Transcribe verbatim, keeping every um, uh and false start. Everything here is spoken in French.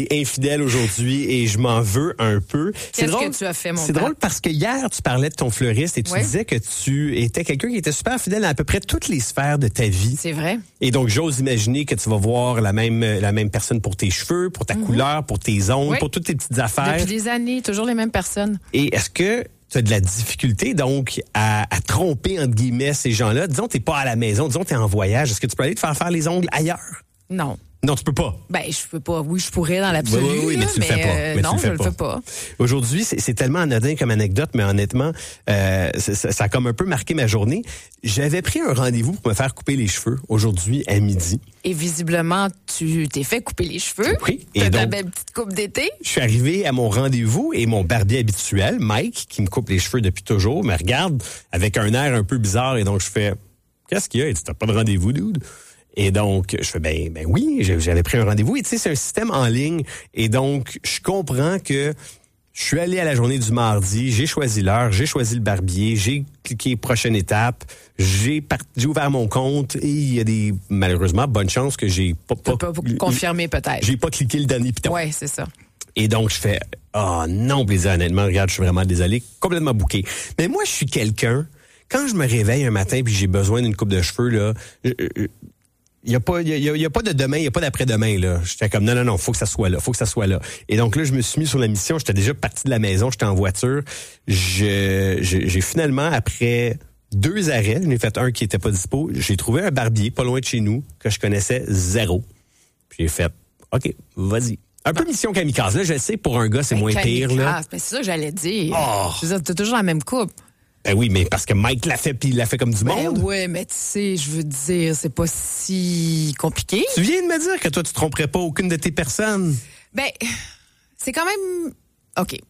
Infidèle aujourd'hui et je m'en veux un peu. Qu'est-ce drôle, que tu as fait, mon C'est père? drôle parce que hier, tu parlais de ton fleuriste et tu oui. disais que tu étais quelqu'un qui était super fidèle à à peu près toutes les sphères de ta vie. C'est vrai. Et donc, j'ose imaginer que tu vas voir la même, la même personne pour tes cheveux, pour ta mm-hmm. couleur, pour tes ongles, oui. pour toutes tes petites affaires. Depuis des années, toujours les mêmes personnes. Et est-ce que tu as de la difficulté, donc, à, à tromper, entre guillemets, ces gens-là? Disons, t'es pas à la maison, disons, t'es en voyage. Est-ce que tu peux aller te faire faire les ongles ailleurs? Non. Non, tu peux pas. Ben, je peux pas. Oui, je pourrais dans l'absolu. Oui, oui, oui mais tu le fais pas. Euh, mais non, tu le fais je pas. le fais pas. Aujourd'hui, c'est, c'est tellement anodin comme anecdote, mais honnêtement, euh, ça, ça a comme un peu marqué ma journée. J'avais pris un rendez-vous pour me faire couper les cheveux aujourd'hui à midi. Et visiblement, tu t'es fait couper les cheveux. Oui. T'as et ta donc, belle petite coupe d'été. Je suis arrivé à mon rendez-vous et mon barbier habituel, Mike, qui me coupe les cheveux depuis toujours, me regarde avec un air un peu bizarre et donc je fais « Qu'est-ce qu'il y a? Il dit, t'as pas de rendez-vous, dude? » Et donc, je fais, ben, ben oui, j'avais pris un rendez-vous. Et tu sais, c'est un système en ligne. Et donc, je comprends que je suis allé à la journée du mardi, j'ai choisi l'heure, j'ai choisi le barbier, j'ai cliqué prochaine étape, j'ai, part... j'ai ouvert mon compte et il y a des, malheureusement, bonnes chances que j'ai pas... pas, pas confirmé peut-être. J'ai pas cliqué le dernier piton. Oui, c'est ça. Et donc, je fais, oh non, plaisir, honnêtement, regarde, je suis vraiment désolé, complètement bouqué. Mais moi, je suis quelqu'un, quand je me réveille un matin puis j'ai besoin d'une coupe de cheveux, là... Je, je, Il y a pas, il y a, il y a pas de demain, il y a pas d'après-demain, là. J'étais comme, non, non, non, faut que ça soit là, faut que ça soit là. Et donc là, je me suis mis sur la mission, j'étais déjà parti de la maison, j'étais en voiture. Je, je, j'ai finalement, après deux arrêts, j'en ai fait un qui était pas dispo, j'ai trouvé un barbier pas loin de chez nous, que je connaissais zéro. Puis j'ai fait, OK, vas-y. Un peu mission kamikaze, là, je sais, pour un gars, c'est ben, moins kamikaze, pire, là. Ben, c'est ça que j'allais dire. Oh. Je veux dire, t'as toujours la même coupe. Ben oui, mais parce que Mike l'a fait, puis il l'a fait comme du ben monde. Oui, mais tu sais, je veux dire, c'est pas si compliqué. Tu viens de me dire que toi, tu tromperais pas aucune de tes personnes. Ben, c'est quand même... OK.